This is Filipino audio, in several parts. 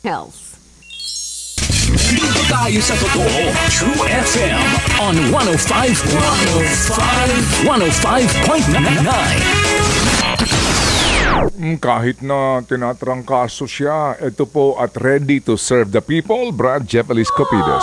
health. Dito tayo sa totoo. True FM on 105.9. Kahit na tinatrangkaso siya, ito po at ready to serve the people, Brad Jeff Eliscopides.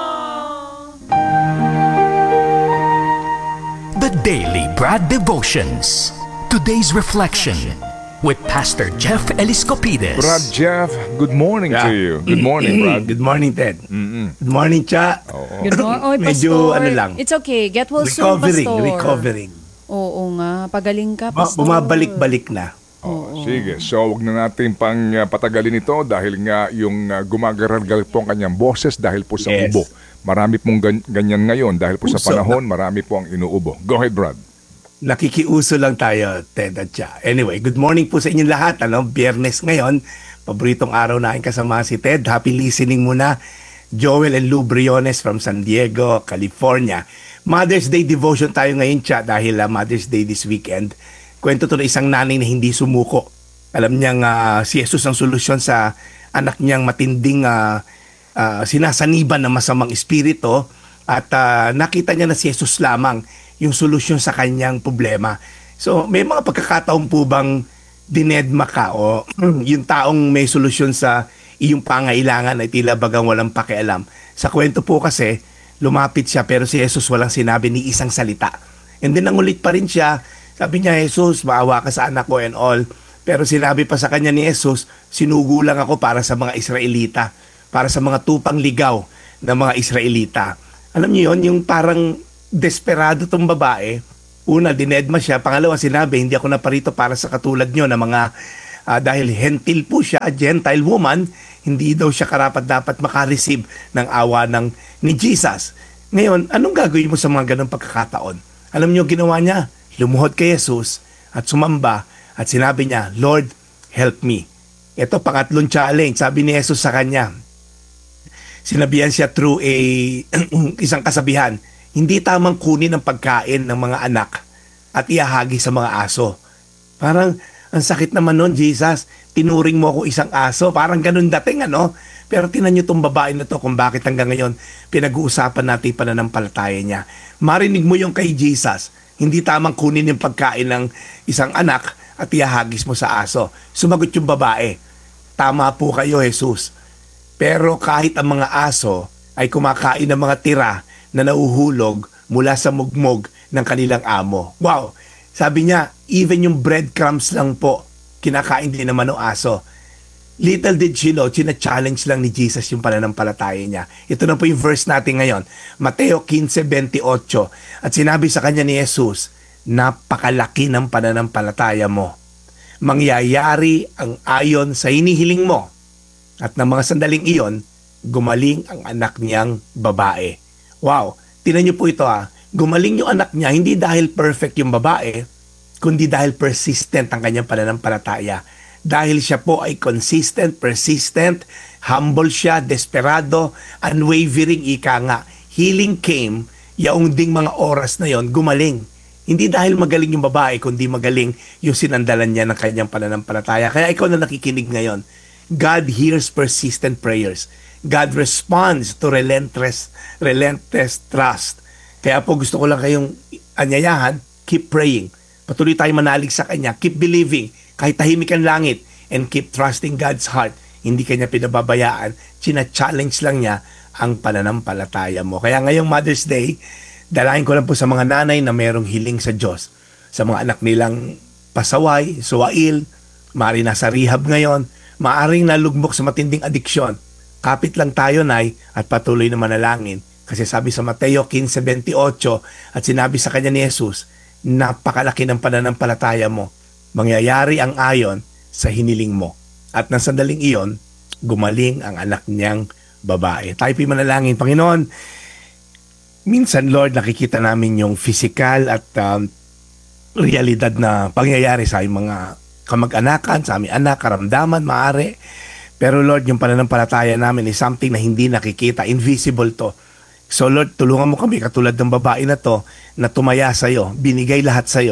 The Daily Brad Devotions. Today's reflection with Pastor Jeff Eliscopides. Brad Jeff, good morning to you. Good morning, Brad. Good morning, Ted. Good morning, Cha. Good morning. Medyo ano lang. It's okay. Get well soon, Pastor. Recovering. Oo nga. Pagaling ka, Pastor. Bumabalik-balik na. Sige, so wag na natin pang patagalin ito dahil nga yung gumagaragal po ang kanyang boses dahil po sa Yes. ubo. Marami pong ganyan ngayon dahil po sa Uso. panahon, marami po ang inuubo. Go ahead, Brad. Nakikiuso lang tayo, Ted at Cha. Anyway, good morning po sa inyong lahat. Biyernes ngayon. Paboritong araw na aking kasama si Ted. Happy listening muna. Joel and Lou Briones from San Diego, California. Mother's Day devotion tayo ngayon, Cha, dahil Mother's Day this weekend. Kwento to na isang nanay na hindi sumuko. Alam niyang si Jesus ang solusyon sa anak niyang matinding sinasaniban ng masamang espiritu at nakita niya na si Jesus lamang yung solusyon sa kanyang problema. So may mga pagkakataon po bang dinedma ka o yung taong may solusyon sa iyong pangailangan ay tila bagang walang pakialam. Sa kwento po kasi, lumapit siya pero si Jesus walang sinabi ni isang salita. And then nangulit pa rin siya. Sabi niya, Jesus, maawa ka sa anak ko and all. Pero sinabi pa sa kanya ni Jesus, sinugo lang ako para sa mga Israelita, para sa mga tupang ligaw ng mga Israelita. Alam niyo yon, yung parang desperado tong babae. Una, dinedma siya. Pangalawa, sinabi, hindi ako naparito para sa katulad niyo na mga, dahil hentil po siya, Gentile woman, hindi daw siya karapat-dapat makareceive ng awa ni Jesus. Ngayon, anong gagawin mo sa mga ganong pagkakataon? Alam niyo, ginawa niya, lumuhod kay Jesus at sumamba at sinabi niya, Lord, help me. Ito, pangatlong challenge. Sabi ni Jesus sa kanya, sinabihan siya through isang kasabihan, hindi tamang kunin ang pagkain ng mga anak at iahagi sa mga aso. Parang, ang sakit naman nun, Jesus. Tinuring mo ako isang aso. Parang ganun dating, ano? Pero tinan niyo itong babae na to kung bakit hanggang ngayon pinag-uusapan natin pananampalataya niya. Marinig mo yung kay Jesus. Hindi tamang kunin yung pagkain ng isang anak at iahagis mo sa aso. Sumagot yung babae, tama po kayo, Jesus. Pero kahit ang mga aso ay kumakain ng mga tira na nauhulog mula sa mugmog ng kanilang amo. Wow! Sabi niya, even yung breadcrumbs lang po, kinakain din naman ng aso. Little did she know, china-challenge lang ni Jesus yung pananampalataya niya. Ito na po yung verse natin ngayon. Mateo 15:28. At sinabi sa kanya ni Jesus, napakalaki ng pananampalataya mo. Mangyayari ang ayon sa hinihiling mo. At ng mga sandaling iyon, gumaling ang anak niyang babae. Wow! Tingnan niyo po ito Gumaling yung anak niya, hindi dahil perfect yung babae, kundi dahil persistent ang kanyang pananampalataya. Dahil siya po ay consistent, persistent, humble siya, desperado, unwavering, ika nga. Healing came, yaong ding mga oras na yon gumaling. Hindi dahil magaling yung babae, kundi magaling yung sinandalan niya ng kanyang pananampalataya. Kaya ikaw na nakikinig ngayon, God hears persistent prayers. God responds to relentless trust. Kaya po gusto ko lang kayong anyayahan, keep praying. Patuloy tayong manalig sa Kanya. Keep believing. Kahit tahimik ang langit. And keep trusting God's heart. Hindi Kanya pinababayaan. China-challenge lang niya ang pananampalataya mo. Kaya ngayong Mother's Day, dalahin ko lang po sa mga nanay na mayroong hiling sa Diyos. Sa mga anak nilang pasaway, suwail, maaaring nasa rehab ngayon, maaaring nalugmok sa matinding adiksyon. Kapit lang tayo, Nay, at patuloy na manalangin. Kasi sabi sa Mateo 15:28 at sinabi sa kanya ni Jesus, napakalaki ng pananampalataya mo. Mangyayari ang ayon sa hiniling mo. At ng sandaling iyon, gumaling ang anak niyang babae. Tayo po'y manalangin. Panginoon, minsan, Lord, nakikita namin yung physical at realidad na pangyayari sa aming mga kamag-anakan, sa aming anak, karamdaman, maaari. Pero Lord, yung pananampalataya namin is something na hindi nakikita, invisible to. So Lord, tulungan mo kami katulad ng babae na to na tumaya sa'yo, binigay lahat sa'yo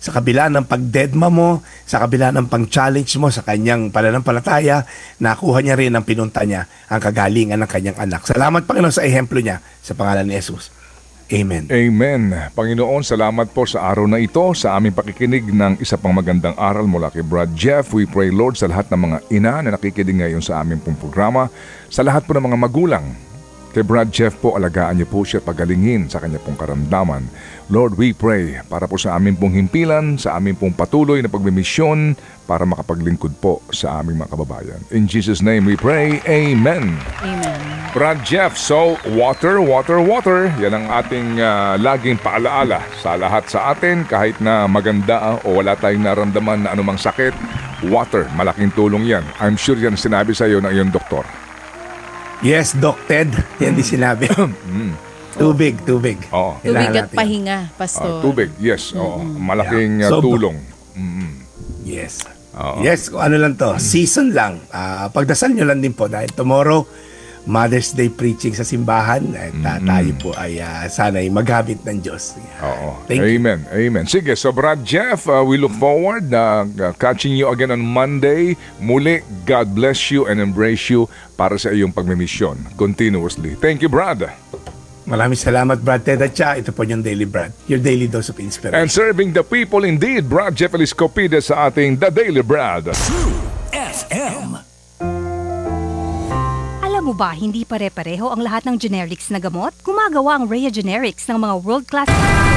sa kabila ng pagdedma mo, sa kabila ng pang-challenge mo sa kanyang pananampalataya, nakuha niya rin ang pinunta niya, ang kagalingan ng kanyang anak. Salamat Panginoon sa ehemplo niya sa pangalan ni Jesus. Amen. Amen. Panginoon, salamat po sa araw na ito, sa aming pakikinig ng isa pang magandang aral mula kay Brad Jeff. We pray, Lord, sa lahat ng mga ina na nakikinig ngayon sa aming pong programa, sa lahat po ng mga magulang. Kay Brad Jeff po, alagaan niyo po siya at pagalingin sa kanya pong karamdaman. Lord, we pray para po sa aming pong himpilan, sa aming pong patuloy na pagmimisyon para makapaglingkod po sa aming mga kababayan. In Jesus' name we pray. Amen. Amen. Brad Jeff, so water, water, water. Yan ang ating laging paalaala sa lahat sa atin. Kahit na maganda o wala tayong naramdaman na anumang sakit, water, malaking tulong yan. I'm sure yan sinabi sa iyo ng iyong doktor. Yes, Doc Ted. Yan din sinabi. Tubig. Oo. Tubig Kailangan at natin. pahinga, Pastor. Tubig, yes. Oo. Malaking Yeah. So, tulong. Yes. Oo. Yes, kung ano lang to, season lang. Pagdasal nyo lang din po dahil tomorrow, Mother's Day preaching sa simbahan. Tayo po ay sana'y maghabit ng Diyos. Oo. Thank you. Amen. Amen. Sige, so Brad Jeff, we look forward na catching you again on Monday. Muli, God bless you and embrace you para sa iyong pagmimisyon continuously. Thank you, Brad. Maraming salamat, Brad Ted. At siya, ito po yung Daily Brad. Your daily dose of inspiration. And serving the people indeed, Brad Jeff Eliscopides sa ating The Daily Brad. True FM. Alam mo ba, hindi pare-pareho ang lahat ng generics na gamot? Gumagawa ang Rhea Generics ng mga world-class...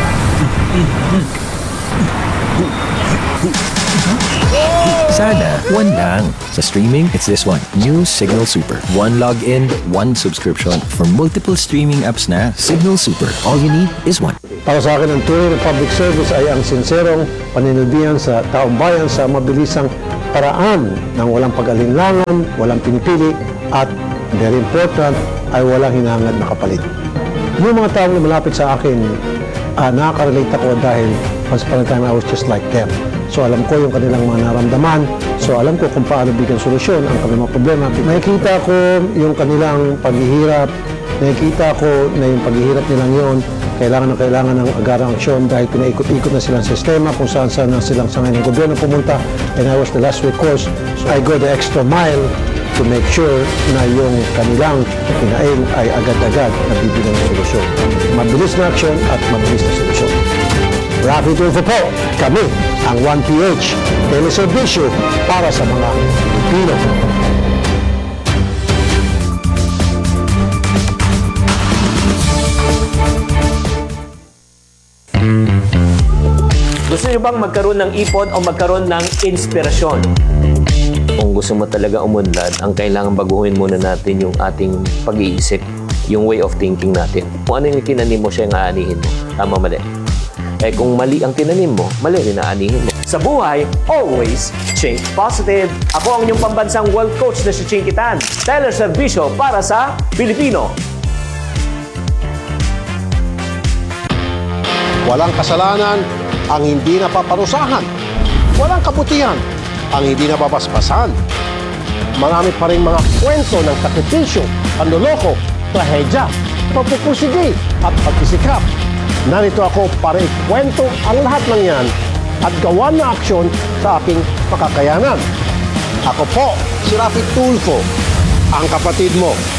Sana, one lang. Sa streaming, it's this one. New Signal Super. One login, one subscription. For multiple streaming apps na, Signal Super. All you need is one. Para sa akin, ang tunay na public service ay ang sinserong paninilbihan sa taong bayan sa mabilisang paraan ng walang pag-alinlangan, walang pinipili, at very important, ay walang hinahangad na kapalit. Yung mga taong na malapit sa akin, nakaka-relate ako dahil once upon a time I was just like them. So alam ko yung kanilang mga naramdaman. So alam ko kung paano bigyan solusyon ang kanilang mga problema. Nakikita ko yung kanilang paghihirap. Nakikita ko na yung paghihirap nilang yon kailangan ng agarang aksyon dahil pinaikot-ikot na silang sistema kung saan na silang sangay ng gobyerno pumunta. And I was the last recourse. So I go the extra mile to make sure na yung kanilang pinaing ay agad-agad nabibigyan ng solusyon. Mabilis na aksyon at mabilis na solusyon. Rafi Tulfo po, kami ang 1PH, teleservisyo para sa mga Pilipino. Gusto niyo bang magkaroon ng ipon o magkaroon ng inspirasyon? Kung gusto mo talaga umunlad, ang kailangan baguhin muna natin yung ating pag-iisip, yung way of thinking natin. Kung ano yung tinanim mo, siya yung aanihin mo. Tama, mali. Eh kung mali ang tinanim mo, mali rin aanihin mo. Sa buhay, always think positive. Ako ang inyong pambansang world coach na si Chinky Tan. Teleservisyo para sa Pilipino. Walang kasalanan ang hindi napaparusahan. Walang kabutihan ang hindi napapaspasan. Marami pa rin mga kwento ng sakripisyo, panloloko, trahedya, pagpupursige at pagsisikap. Narito ako para ikwento ang lahat ng yan at gawan na aksyon sa aking makakayanan. Ako po, si Rafi Tulfo, ang kapatid mo